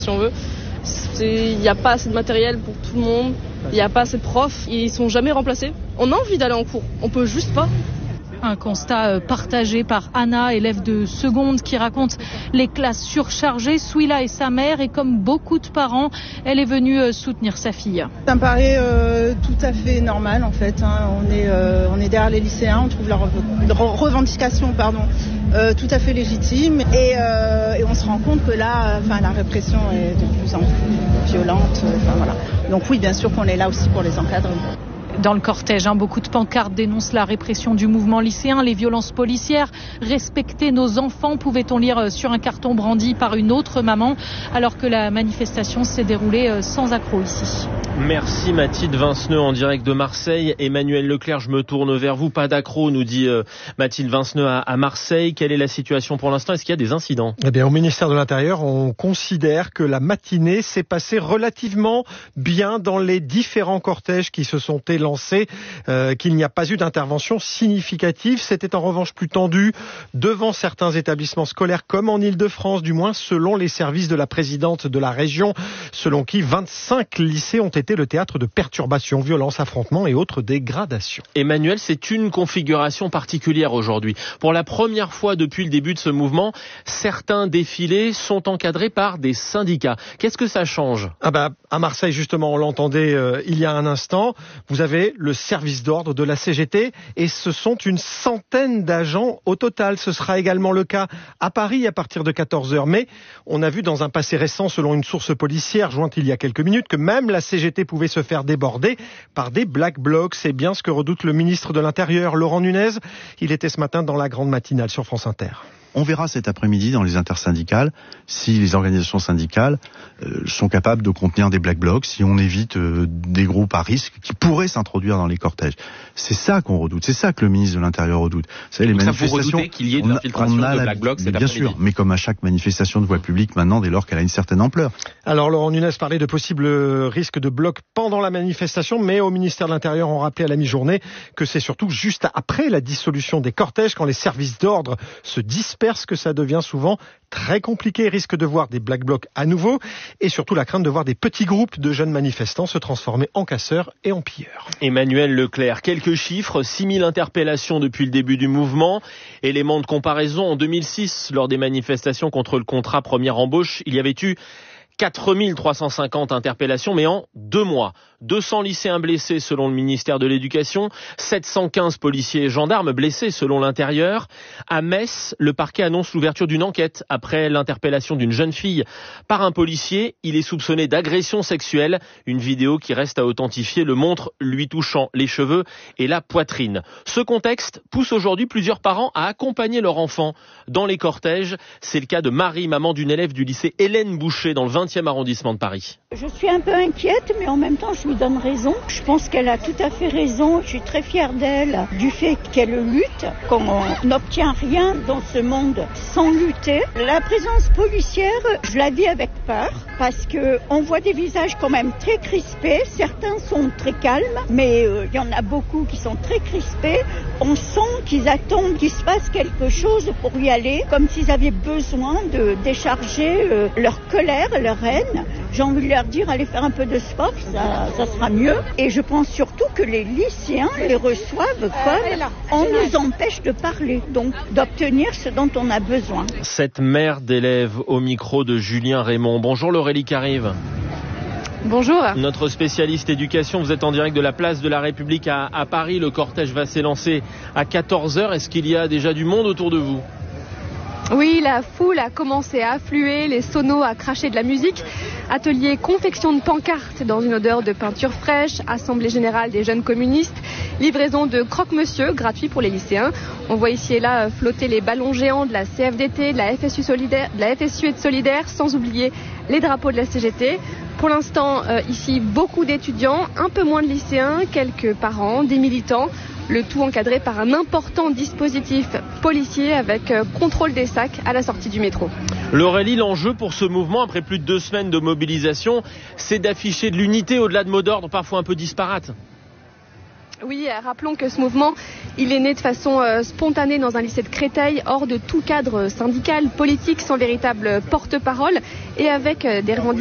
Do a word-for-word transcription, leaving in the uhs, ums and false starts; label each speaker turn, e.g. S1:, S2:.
S1: Si on veut, il n'y a pas assez de matériel pour tout le monde, il n'y a pas assez de profs, ils sont jamais remplacés. On a envie d'aller en cours, on peut juste pas.
S2: Un constat partagé par Anna, élève de seconde, qui raconte les classes surchargées. Souila est sa mère et comme beaucoup de parents, elle est venue soutenir sa fille.
S3: Ça me paraît euh, tout à fait normal en fait. Hein. On est, euh, on est derrière les lycéens, on trouve leur revendication pardon, euh, tout à fait légitime et, euh, et on se rend compte que là, enfin, la répression est de plus en plus violente. Enfin, voilà. Donc oui, bien sûr qu'on est là aussi pour les encadrer.
S2: Dans le cortège, hein, beaucoup de pancartes dénoncent la répression du mouvement lycéen, les violences policières. Respecter nos enfants, pouvait-on lire sur un carton brandi par une autre maman, alors que la manifestation s'est déroulée sans accroc ici.
S4: Merci Mathilde Vinceneux en direct de Marseille. Emmanuel Leclerc, je me tourne vers vous. Pas d'accroc, nous dit euh, Mathilde Vinceneux à, à Marseille. Quelle est la situation pour l'instant? Est-ce qu'il y a des incidents?
S5: Eh bien, au ministère de l'Intérieur, on considère que la matinée s'est passée relativement bien dans les différents cortèges qui se sont élancés, euh, qu'il n'y a pas eu d'intervention significative. C'était en revanche plus tendu devant certains établissements scolaires comme en Île-de-France, du moins selon les services de la présidente de la région, selon qui vingt-cinq lycées ont été le théâtre de perturbations, violences, affrontements et autres dégradations.
S4: Emmanuel, c'est une configuration particulière aujourd'hui. Pour la première fois depuis le début de ce mouvement, certains défilés sont encadrés par des syndicats. Qu'est-ce que ça change?
S5: Ah bah, à Marseille, justement, on l'entendait euh, il y a un instant, vous avez le service d'ordre de la C G T et ce sont une centaine d'agents au total. Ce sera également le cas à Paris à partir de quatorze heures. Mais on a vu dans un passé récent, selon une source policière jointe il y a quelques minutes, que même la C G T pouvait se faire déborder par des black blocs. C'est bien ce que redoute le ministre de l'Intérieur, Laurent Nunez. Il était ce matin dans la grande matinale sur France Inter.
S6: On verra cet après-midi dans les intersyndicales si les organisations syndicales euh, sont capables de contenir des black blocs, si on évite euh, des groupes à risque qui pourraient s'introduire dans les cortèges. C'est ça qu'on redoute, c'est ça que le ministre de l'Intérieur redoute. Vous savez, les
S4: Donc
S6: manifestations,
S4: ça vous redoutez qu'il y ait de l'infiltration de black blocs cet
S6: après-midi. Bien sûr, mais comme à chaque manifestation de voie publique maintenant, dès lors qu'elle a une certaine ampleur.
S5: Alors Laurent Nunez parlait de possibles risques de bloc pendant la manifestation, mais au ministère de l'Intérieur, on rappelait à la mi-journée que c'est surtout juste après la dissolution des cortèges, quand les services d'ordre se dispersent, que ça devient souvent très compliqué, risque de voir des black blocs à nouveau et surtout la crainte de voir des petits groupes de jeunes manifestants se transformer en casseurs et en pilleurs.
S4: Emmanuel Leclerc, quelques chiffres, six mille interpellations depuis le début du mouvement. Élément de comparaison, en deux mille six, lors des manifestations contre le contrat première embauche, il y avait eu quatre mille trois cent cinquante interpellations, mais en deux mois. deux cents lycéens blessés selon le ministère de l'Éducation, sept cent quinze policiers et gendarmes blessés selon l'Intérieur. À Metz, le parquet annonce l'ouverture d'une enquête après l'interpellation d'une jeune fille par un policier. Il est soupçonné d'agression sexuelle. Une vidéo qui reste à authentifier le montre lui touchant les cheveux et la poitrine. Ce contexte pousse aujourd'hui plusieurs parents à accompagner leur enfant dans les cortèges. C'est le cas de Marie, maman d'une élève du lycée Hélène Boucher dans le vingtième arrondissement de Paris.
S7: Je suis un peu inquiète, mais en même temps, je lui donne raison. Je pense qu'elle a tout à fait raison. Je suis très fière d'elle, du fait qu'elle lutte, qu'on n'obtient rien dans ce monde sans lutter. La présence policière, je la vis avec peur, parce qu'on voit des visages quand même très crispés. Certains sont très calmes, mais il euh, y en a beaucoup qui sont très crispés. On sent qu'ils attendent qu'il se passe quelque chose pour y aller, comme s'ils avaient besoin de décharger euh, leur colère, leur haine. J'ai envie de leur dire, allez faire un peu de sport, ça, ça sera mieux. Et je pense surtout que les lycéens les reçoivent comme on nous empêche de parler, donc d'obtenir ce dont on a besoin.
S4: Cette mère d'élève au micro de Julien Raymond. Bonjour Laurélie Carive.
S1: Bonjour.
S4: Notre spécialiste éducation, vous êtes en direct de la place de la République à, à Paris. Le cortège va s'élancer à quatorze heures. Est-ce qu'il y a déjà du monde autour de vous ?
S8: Oui, la foule a commencé à affluer, les sonos à cracher de la musique. Atelier confection de pancartes dans une odeur de peinture fraîche, assemblée générale des jeunes communistes, livraison de croque-monsieur gratuit pour les lycéens. On voit ici et là flotter les ballons géants de la C F D T, de la F S U solidaire, de la F S U et de Solidaire, sans oublier les drapeaux de la C G T. Pour l'instant, euh, ici, beaucoup d'étudiants, un peu moins de lycéens, quelques parents, des militants. Le tout encadré par un important dispositif policier avec euh, contrôle des sacs à la sortie du métro.
S4: Laurélie, l'enjeu pour ce mouvement, après plus de deux semaines de mobilisation, c'est d'afficher de l'unité au-delà de mots d'ordre parfois un peu disparates.
S8: Oui, rappelons que ce mouvement, il est né de façon euh, spontanée dans un lycée de Créteil, hors de tout cadre syndical, politique, sans véritable porte-parole et avec euh, des revendications